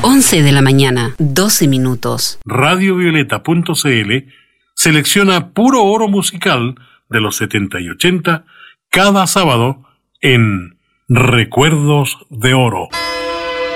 11 de la mañana, 12 minutos. Radiovioleta.cl selecciona puro oro musical de los 70 y 80 cada sábado en Recuerdos de Oro.